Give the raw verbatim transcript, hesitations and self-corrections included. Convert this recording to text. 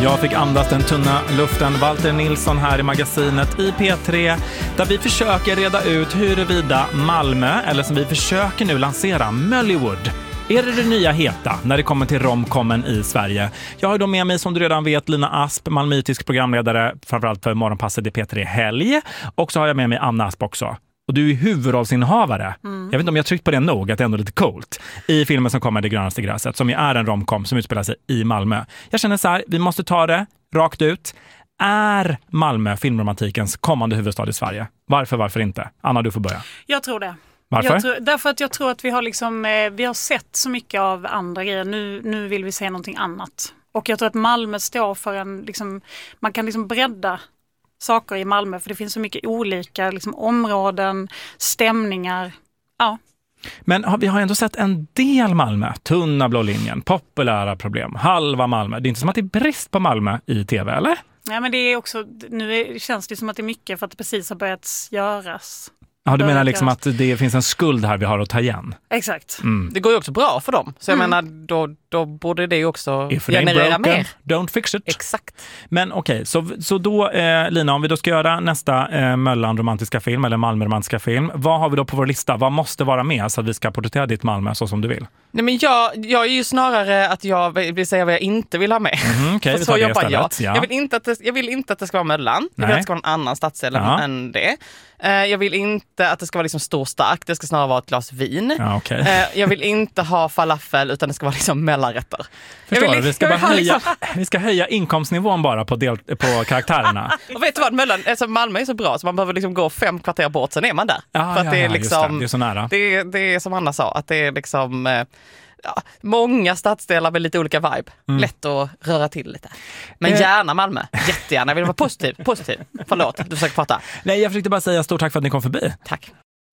Jag fick andas den tunna luften. Walter Nilsson här i magasinet i P tre, där vi försöker reda ut huruvida Malmö, eller som vi försöker nu lansera, Mollywood, är det det nya heta när det kommer till romkommen i Sverige? Jag har då med mig, som du redan vet, Lina Asp, malmöitisk programledare, framförallt för Morgonpasset i P tre Helg. Och så har jag med mig Anna Asp också. Och du är huvudrollsinnehavare. Mm. Jag vet inte om jag tryckt på det nog, att det är ändå lite coolt. I filmen som kommer Det grönaste gräset, som ju är en romkom som utspelar sig i Malmö. Jag känner så här, vi måste ta det rakt ut. Är Malmö filmromantikens kommande huvudstad i Sverige? Varför, varför inte? Anna, du får börja. Jag tror det. Varför? Jag tror, därför att jag tror att vi har, liksom, eh, vi har sett så mycket av andra grejer. Nu, nu vill vi se någonting annat. Och jag tror att Malmö står för en... Liksom, man kan liksom bredda saker i Malmö, för det finns så mycket olika liksom, områden, stämningar. Ja. Men vi har ändå sett en del Malmö. Tunna blå linjen, populära problem, halva Malmö. Det är inte som att det är brist på Malmö i tv, eller? Ja, men det är också... Nu är, känns det som att det är mycket för att det precis har börjat göras. Ja, du menar liksom att det finns en skuld här vi har att ta igen. Exakt. Mm. Det går ju också bra för dem. Så jag mm. menar, då, då borde det ju också If generera mer. Don't fix it. Exakt. Men okej, okay, så, så då eh, Lina, om vi då ska göra nästa eh, Möllan-romantiska film eller Malmö-romantiska film, vad har vi då på vår lista? Vad måste vara med så att vi ska porträttera ditt Malmö så som du vill? Nej, men jag, jag är ju snarare att jag vill säga vad jag inte vill ha med. Mm, okay, så jobbar jag. Ja. Jag, vill inte att det, jag vill inte att det ska vara Möllan. Jag vill att det ska vara en annan stadsdel ja. än det. Jag vill inte att det ska vara liksom stor stark. Det ska snarare vara ett glas vin. Ja, okay. Jag vill inte ha falafel, utan det ska vara liksom mellanrätter. Förstår vill, du? Vi ska, bara höja, liksom... vi ska höja inkomstnivån bara på, del, på karaktärerna. Och vet du vad? Möllan, alltså Malmö är så bra så man behöver liksom gå fem kvarter bort, sen är man där. Ja, för att ja, det är ja, liksom, det. det är så nära. Det, det är som Anna sa, att det är liksom... Ja, många stadsdelar med lite olika vibe. Mm. Lätt att röra till lite. Men eh. gärna Malmö. Jättegärna. Jag vill vara positiv. Positiv. Förlåt, du försöker prata. Nej, jag försökte bara säga stort tack för att ni kom förbi. Tack.